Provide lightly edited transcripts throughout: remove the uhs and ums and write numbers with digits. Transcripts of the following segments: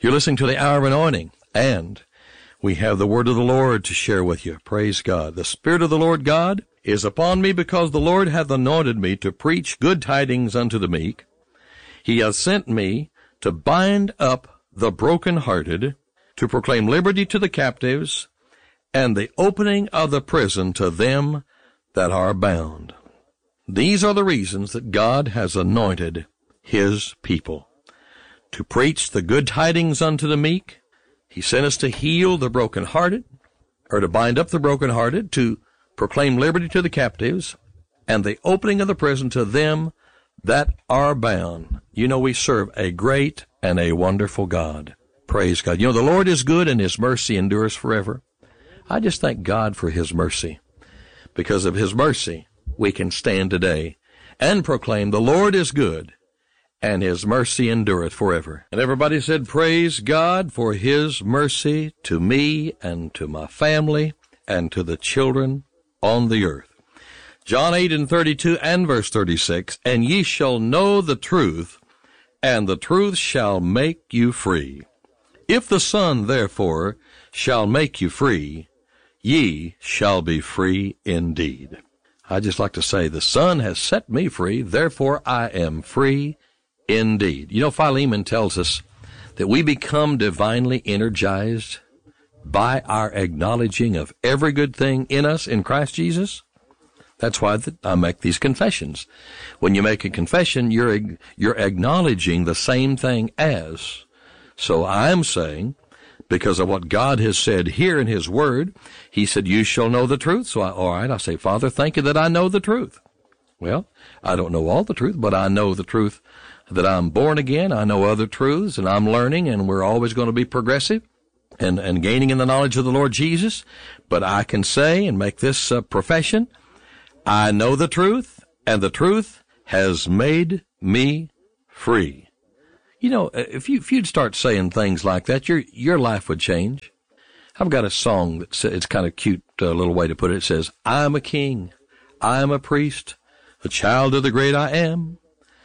You're listening to the Hour of Anointing, and we have the word of the Lord to share with you. Praise God. The Spirit of the Lord God is upon me, because the Lord hath anointed me to preach good tidings unto the meek. He hath sent me to bind up the brokenhearted, to proclaim liberty to the captives, and the opening of the prison to them that are bound. These are the reasons that God has anointed his people. To preach the good tidings unto the meek. He sent us to heal the brokenhearted, or to bind up the brokenhearted, to proclaim liberty to the captives, and the opening of the prison to them that are bound. You know, we serve a great and a wonderful God. Praise God. You know, the Lord is good, and his mercy endures forever. I just thank God for his mercy. Because of his mercy, we can stand today and proclaim the Lord is good, and his mercy endureth forever. And everybody said, praise God for his mercy to me and to my family and to the children on the earth. John 8:32 and verse 36, and ye shall know the truth, and the truth shall make you free. If the Son, therefore, shall make you free, ye shall be free indeed. I just like to say, the Son has set me free, therefore I am free indeed. You know, Philemon tells us that we become divinely energized by our acknowledging of every good thing in us in Christ Jesus. That's why I make these confessions. When you make a confession, you're acknowledging the same thing as. So I'm saying, because of what God has said here in his word, he said, you shall know the truth. So I say, Father, thank you that I know the truth. Well, I don't know all the truth, but I know the truth that I'm born again. I know other truths, and I'm learning, and we're always going to be progressive and gaining in the knowledge of the Lord Jesus. But I can say and make this profession, I know the truth, and the truth has made me free. You know, if you'd start saying things like that, your life would change. I've got a song that says, it's kind of cute, little way to put it. It says, I'm a king, I'm a priest, a child of the great I am.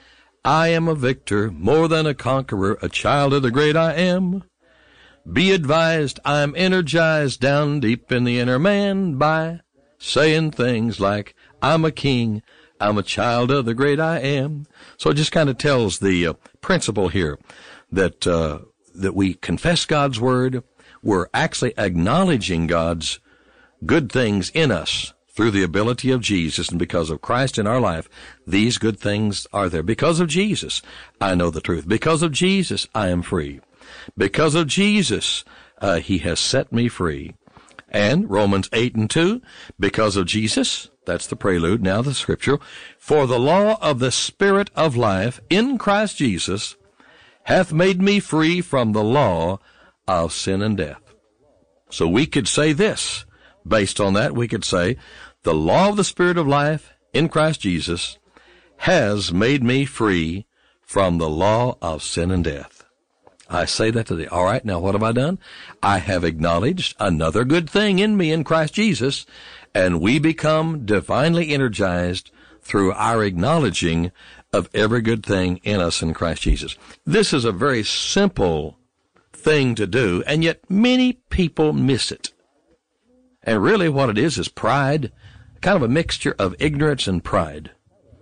I am a victor, more than a conqueror, a child of the great I am. Be advised, I'm energized down deep in the inner man by saying things like, I'm a king, I'm a child of the great I am. So it just kind of tells the principle here that we confess God's word. We're actually acknowledging God's good things in us through the ability of Jesus, and because of Christ in our life, these good things are there. Because of Jesus, I know the truth. Because of Jesus, I am free. Because of Jesus, he has set me free. And Romans 8:2, because of Jesus, that's the prelude, now the scripture, for the law of the Spirit of life in Christ Jesus hath made me free from the law of sin and death. So we could say this. Based on that, we could say, the law of the Spirit of life in Christ Jesus has made me free from the law of sin and death. I say that today. All right, now what have I done? I have acknowledged another good thing in me in Christ Jesus, and we become divinely energized through our acknowledging of every good thing in us in Christ Jesus. This is a very simple thing to do, and yet many people miss it. And really what it is pride, kind of a mixture of ignorance and pride.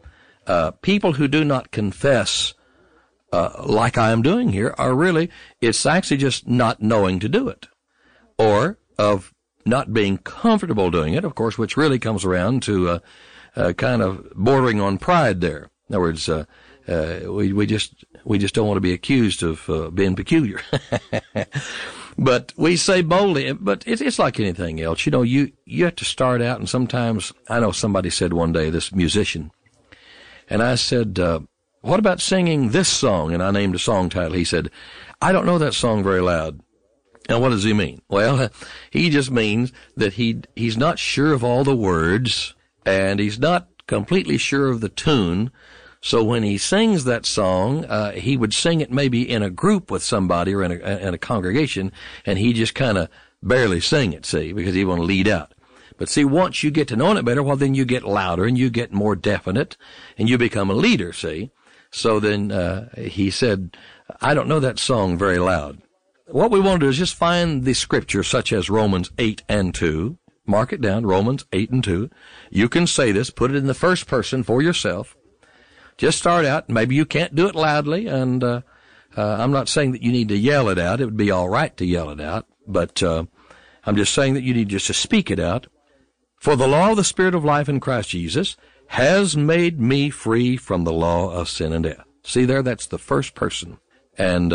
People who do not confess like I am doing here are really, it's actually just not knowing to do it. Or of not being comfortable doing it, of course, which really comes around to kind of bordering on pride there. In other words, we just don't want to be accused of being peculiar. But we say boldly, but it's like anything else. You know, you have to start out, and sometimes, I know somebody said one day, this musician, and I said, what about singing this song? And I named a song title. He said, I don't know that song very loud. And what does he mean? Well, he just means that he's not sure of all the words, and he's not completely sure of the tune. So when he sings that song, he would sing it maybe in a group with somebody or in a congregation, and he just kind of barely sing it, see, because he want to lead out. But see, once you get to know it better, well, then you get louder and you get more definite, and you become a leader, see. So then he said, I don't know that song very loud. what we want to do is just find the scripture such as Romans 8 and 2. Mark it down, Romans 8 and 2. You can say this, put it in the first person for yourself. Just start out. Maybe you can't do it loudly, and I'm not saying that you need to yell it out. It would be all right to yell it out, but I'm just saying that you need just to speak it out. For the law of the Spirit of life in Christ Jesus has made me free from the law of sin and death. See there, that's the first person. And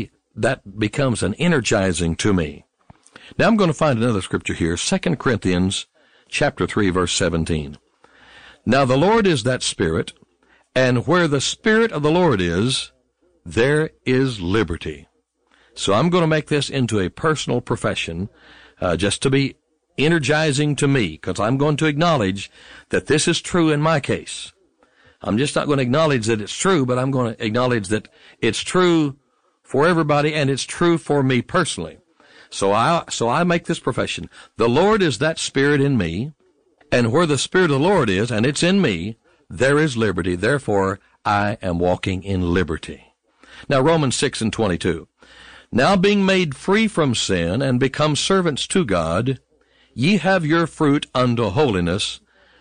that becomes an energizing to me. Now I'm going to find another scripture here, 2 Corinthians chapter 3, verse 17. Now the Lord is that Spirit, and where the Spirit of the Lord is, there is liberty. So I'm going to make this into a personal profession, just to be energizing to me, because I'm going to acknowledge that this is true in my case. I'm just not going to acknowledge that it's true, but I'm going to acknowledge that it's true for everybody, and it's true for me personally. So I make this profession. The Lord is that Spirit in me, and where the Spirit of the Lord is, and it's in me, there is liberty. Therefore, I am walking in liberty. Now, Romans 6 and 22. Now being made free from sin and become servants to God, ye have your fruit unto holiness,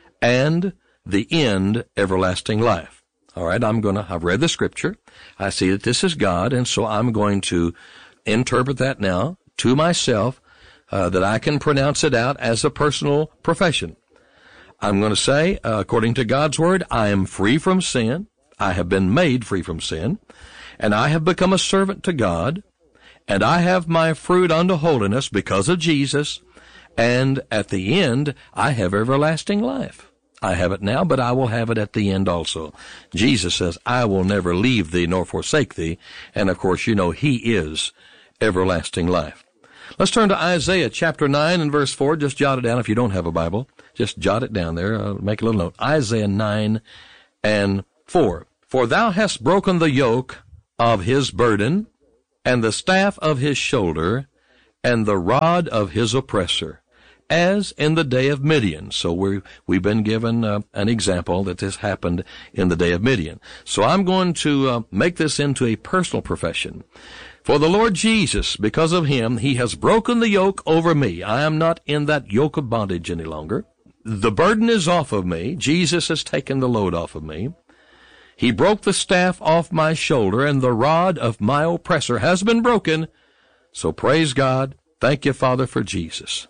and the end everlasting life. All right, I've read the scripture. I see that this is God, and so I'm going to interpret that now to myself, that I can pronounce it out as a personal profession. I'm going to say, according to God's word, I am free from sin. I have been made free from sin, and I have become a servant to God, and I have my fruit unto holiness because of Jesus, and at the end, I have everlasting life. I have it now, but I will have it at the end also. Jesus says, I will never leave thee nor forsake thee, and of course, you know, he is everlasting life. Let's turn to Isaiah chapter 9 and verse 4. Just jot it down if you don't have a Bible. Just jot it down there. Make a little note. Isaiah 9 and 4. For thou hast broken the yoke of his burden, and the staff of his shoulder, and the rod of his oppressor, as in the day of Midian. So we've been given an example that this happened in the day of Midian. So I'm going to make this into a personal profession. For the Lord Jesus, because of him, he has broken the yoke over me. I am not in that yoke of bondage any longer. The burden is off of me. Jesus has taken the load off of me. He broke the staff off my shoulder, and the rod of my oppressor has been broken. So praise God. Thank you, Father, for Jesus.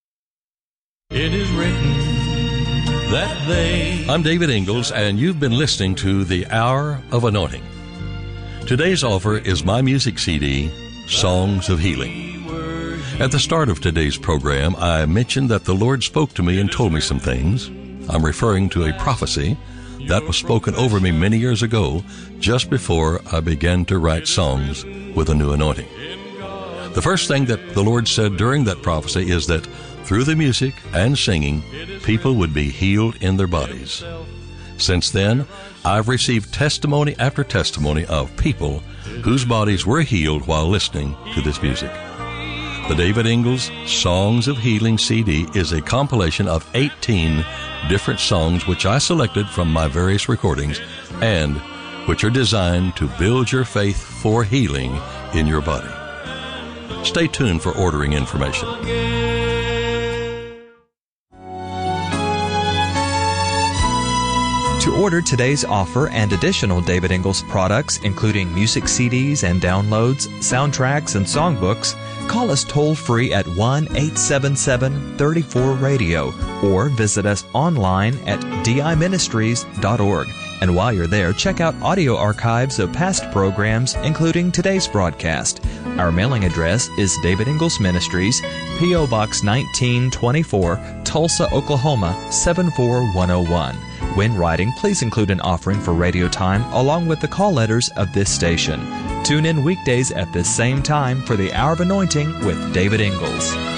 It is written that they... I'm David Ingalls, and you've been listening to The Hour of Anointing. Today's offer is my music CD, Songs of Healing. At the start of today's program, I mentioned that the Lord spoke to me and told me some things. I'm referring to a prophecy that was spoken over me many years ago, just before I began to write songs with a new anointing. The first thing that the Lord said during that prophecy is that through the music and singing, people would be healed in their bodies. Since then, I've received testimony after testimony of people whose bodies were healed while listening to this music. The David Ingalls Songs of Healing CD is a compilation of 18 different songs which I selected from my various recordings and which are designed to build your faith for healing in your body. Stay tuned for ordering information. To order today's offer and additional David Ingalls products, including music CDs and downloads, soundtracks, and songbooks, call us toll-free at 1-877-34-RADIO or visit us online at diministries.org. And while you're there, check out audio archives of past programs, including today's broadcast. Our mailing address is David Ingalls Ministries, P.O. Box 1924, Tulsa, Oklahoma 74101. When writing, please include an offering for radio time along with the call letters of this station. Tune in weekdays at this same time for the Hour of Anointing with David Ingalls.